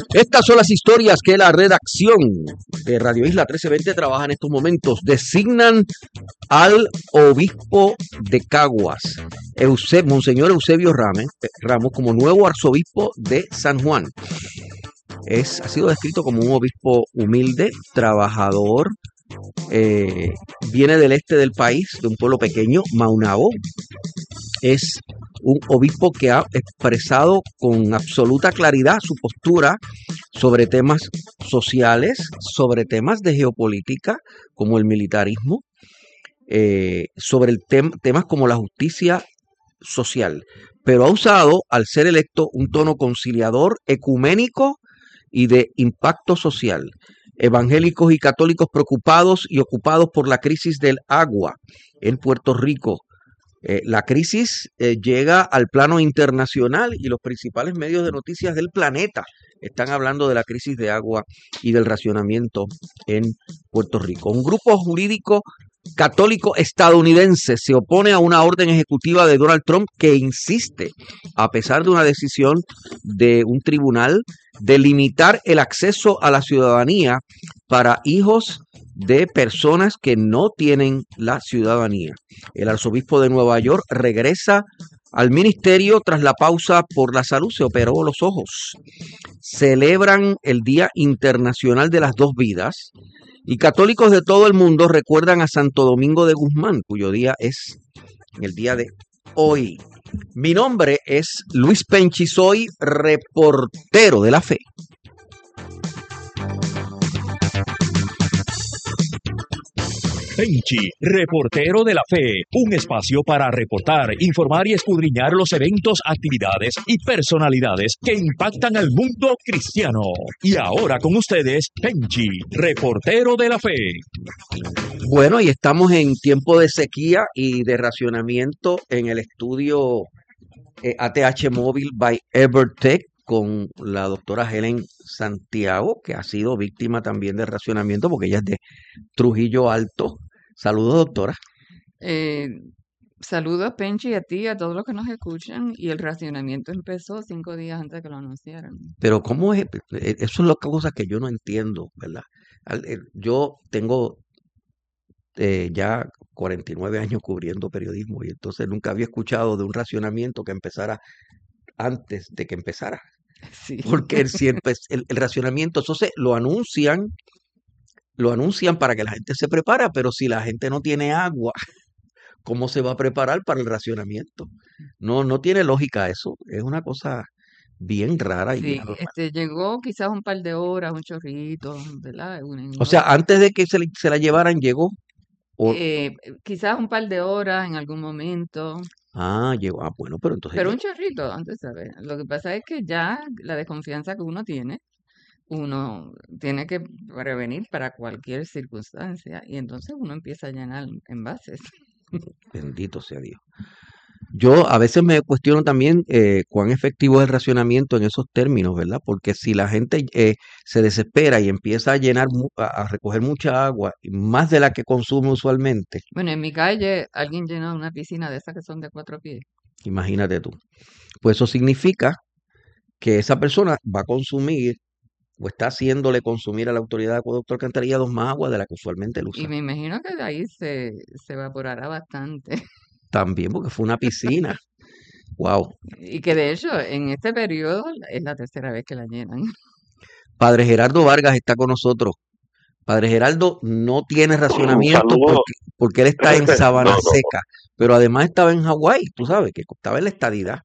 Estas son las historias que la redacción de Radio Isla 1320 trabaja en estos momentos. Designan al obispo de Caguas, Monseñor Eusebio Ramos, como nuevo arzobispo de San Juan. Ha sido descrito como un obispo humilde, trabajador, viene del este del país, de un pueblo pequeño, Maunabo. Es un obispo que ha expresado con absoluta claridad su postura sobre temas sociales, sobre temas de geopolítica, como el militarismo, sobre temas como la justicia social. Pero ha usado, al ser electo, un tono conciliador, ecuménico y de impacto social. Evangélicos y católicos preocupados y ocupados por la crisis del agua en Puerto Rico. La crisis llega al plano internacional y los principales medios de noticias del planeta están hablando de la crisis de agua y del racionamiento en Puerto Rico. Un grupo jurídico católico estadounidense se opone a una orden ejecutiva de Donald Trump que insiste, a pesar de una decisión de un tribunal, de limitar el acceso a la ciudadanía para hijos de personas que no tienen la ciudadanía. El arzobispo de Nueva York regresa al ministerio tras la pausa por la salud, se operó los ojos. Celebran el Día Internacional de las Dos Vidas y católicos de todo el mundo recuerdan a Santo Domingo de Guzmán, cuyo día es el día de hoy. Mi nombre es Luis Penchi, soy reportero de la fe. Penchi, reportero de la fe, un espacio para reportar, informar y escudriñar los eventos, actividades y personalidades que impactan al mundo cristiano. Y ahora con ustedes, Penchi, reportero de la fe. Bueno, y estamos en tiempo de sequía y de racionamiento en el estudio ATH Móvil by EverTech con la doctora Helen Santiago, que ha sido víctima también de racionamiento porque ella es de Trujillo Alto. Saludos, doctora. Saludos, Penchi, a ti, a todos los que nos escuchan. Y el racionamiento empezó 5 días antes de que lo anunciaran. Pero ¿cómo es? Eso es las cosas que yo no entiendo, ¿verdad? Yo tengo ya 49 años cubriendo periodismo y entonces nunca había escuchado de un racionamiento que empezara antes de que empezara. Sí. Porque si el racionamiento, entonces lo anuncian para que la gente se prepara, pero si la gente no tiene agua, ¿cómo se va a preparar para el racionamiento? No tiene lógica eso, es una cosa bien rara. Sí, llegó quizás un par de horas, un chorrito, ¿verdad? O sea, antes de que se la llevaran, llegó. Quizás un par de horas en algún momento. Llegó. Bueno, pero entonces. Pero un chorrito, antes, ¿sabes? Lo que pasa es que ya la desconfianza que uno tiene que prevenir para cualquier circunstancia y entonces uno empieza a llenar envases. Bendito sea Dios. Yo a veces me cuestiono también cuán efectivo es el racionamiento en esos términos, ¿verdad? Porque si la gente se desespera y empieza a llenar, a recoger mucha agua, más de la que consume usualmente. Bueno, en mi calle alguien llenó una piscina de esas que son de 4 pies. Imagínate tú. Pues eso significa que esa persona va a consumir o está haciéndole consumir a la autoridad de acueducto alcantarillados más agua de la que usualmente él usa. Y me imagino que de ahí se evaporará bastante. También porque fue una piscina. Wow. Y que de hecho en este periodo es la tercera vez que la llenan. Padre Gerardo Vargas está con nosotros. Padre Gerardo no tiene racionamiento porque él está en Sabana Seca, pero además estaba en Hawái, tú sabes, que estaba en la estadidad.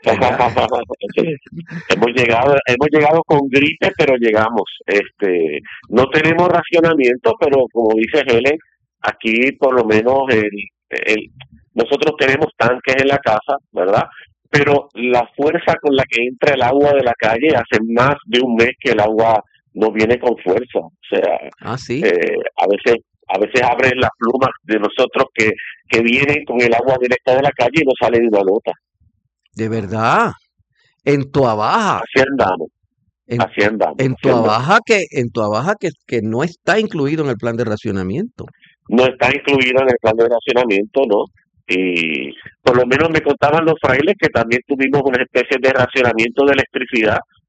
hemos llegado con gripe, pero llegamos. No tenemos racionamiento, pero como dice Helen, aquí por lo menos nosotros tenemos tanques en la casa, ¿verdad? Pero la fuerza con la que entra el agua de la calle hace más de un mes que el agua no viene con fuerza. O sea, ¿sí? A veces abren las plumas de nosotros que vienen con el agua directa de la calle y no sale de una gota. De verdad. En Toa Baja. Así andamos. En Toa Baja que no está incluido en el plan de racionamiento. No está incluido en el plan de racionamiento, ¿no? Y por lo menos me contaban los frailes que también tuvimos una especie de racionamiento de electricidad